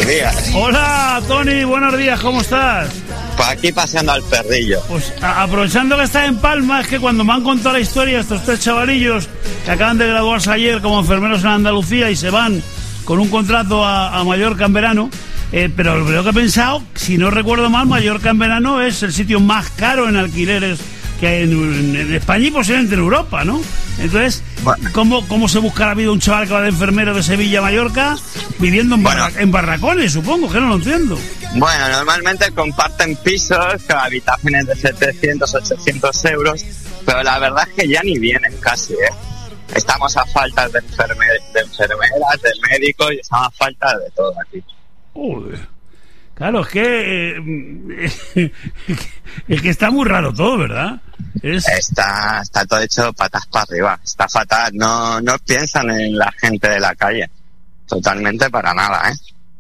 días. Hola, Tony, buenos días, ¿cómo estás? Pues aquí paseando al perrillo. Pues aprovechando que estás en Palma, es que cuando me han contado la historia estos tres chavalillos que acaban de graduarse ayer como enfermeros en Andalucía y se van con un contrato a Mallorca en verano, pero lo que he pensado, si no recuerdo mal, Mallorca en verano es el sitio más caro en alquileres que hay en España y posiblemente en Europa, ¿no? Entonces, bueno, ¿cómo se busca la vida un chaval que va de enfermero de Sevilla a Mallorca viviendo en barracones? Supongo que no lo entiendo. Bueno, normalmente comparten pisos con habitaciones de 700, 800 euros, pero la verdad es que ya ni vienen casi, ¿eh? Estamos a falta de enfermeras, de médicos y estamos a falta de todo aquí. Uy. Claro, es que está muy raro todo, ¿verdad? Está todo hecho patas para arriba, está fatal, no piensan en la gente de la calle, totalmente para nada, ¿eh?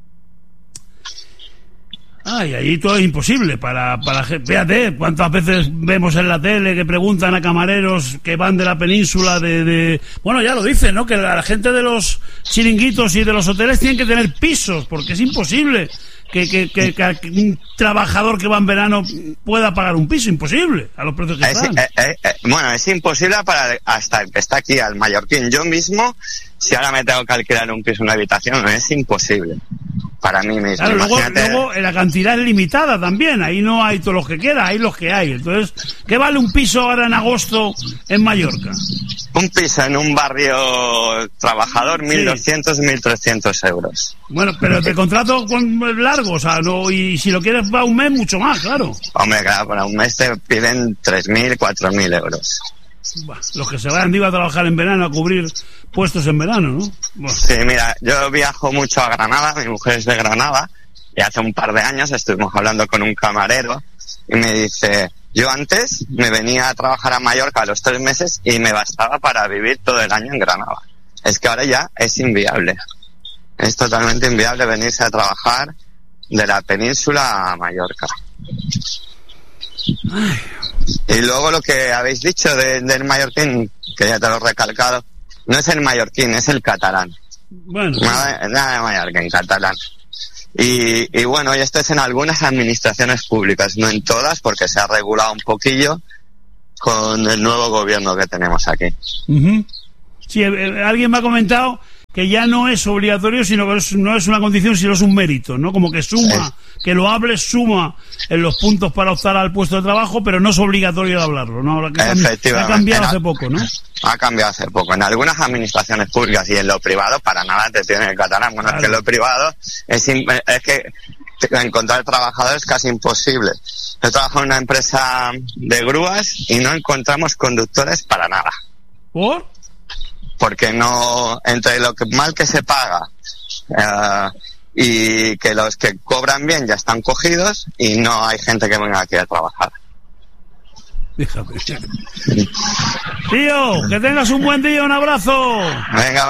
Y allí todo es imposible para fíjate, cuántas veces vemos en la tele que preguntan a camareros que van de la península bueno, ya lo dicen, ¿no? Que la gente de los chiringuitos y de los hoteles tienen que tener pisos, porque es imposible que un trabajador que va en verano pueda pagar un piso, imposible a los precios que están. Bueno, es imposible hasta el que está aquí, al mallorquín. Yo mismo, si ahora me tengo que alquilar un piso, una habitación, es imposible para mí mismo. Claro, luego la cantidad es limitada también, ahí no hay todos los que quieran, hay los que hay. Entonces, ¿qué vale un piso ahora en agosto en Mallorca? Un piso en un barrio trabajador, 1.200, 1.300 euros. Bueno, pero te contrato largo, o sea, y si lo quieres para un mes, mucho más, claro. Hombre, claro, para un mes te piden 3.000, 4.000 euros. Los que se vayan a trabajar en verano a cubrir puestos en verano, ¿no? Bueno. Sí, mira, yo viajo mucho a Granada, mi mujer es de Granada, y hace un par de años estuvimos hablando con un camarero y me dice, yo antes me venía a trabajar a Mallorca a los 3 meses y me bastaba para vivir todo el año en Granada. Es que ahora ya es inviable, es totalmente inviable venirse a trabajar de la península a Mallorca. Ay. Y luego lo que habéis dicho del mallorquín, que ya te lo he recalcado, no es el mallorquín, es el catalán. Bueno. Nada de mallorquín, catalán. Y bueno, y esto es en algunas administraciones públicas, no en todas, porque se ha regulado un poquillo con el nuevo gobierno que tenemos aquí. Uh-huh. Sí, alguien me ha comentado que ya no es obligatorio, sino que no es una condición, sino es un mérito, ¿no? Como que suma, que lo hables suma en los puntos para optar al puesto de trabajo, pero no es obligatorio hablarlo, ¿no? Ahora que efectivamente. Ha cambiado hace poco, ¿no? Ha cambiado hace poco. En algunas administraciones públicas y en lo privado para nada te tienen el catalán. Bueno, claro. Es que en lo privado es que encontrar trabajadores es casi imposible. Yo trabajo en una empresa de grúas y no encontramos conductores para nada. ¿Por? Porque no, entre lo que mal que se paga y que los que cobran bien ya están cogidos y no hay gente que venga aquí a trabajar. Déjame. Tío, que tengas un buen día, un abrazo. Venga.